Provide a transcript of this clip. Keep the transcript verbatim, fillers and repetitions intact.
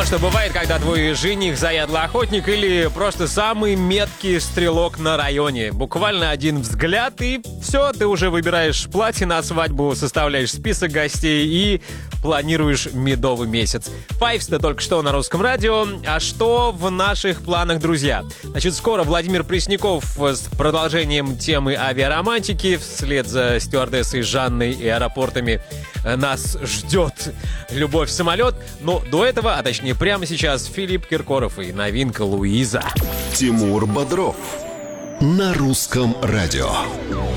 Вот что бывает, когда твой жених заядлый охотник или просто самый меткий стрелок на районе. Буквально один взгляд, и все, ты уже выбираешь платье на свадьбу, составляешь список гостей и планируешь медовый месяц. Файвс-то только что на Русском радио. А что в наших планах, друзья? Значит, скоро Владимир Пресняков с продолжением темы авиаромантики вслед за стюардессой Жанной и аэропортами нас ждет «Любовь в самолет». Но до этого, а точнее прямо сейчас, Филипп Киркоров и новинка «Луиза». Тимур Бодров на Русском радио.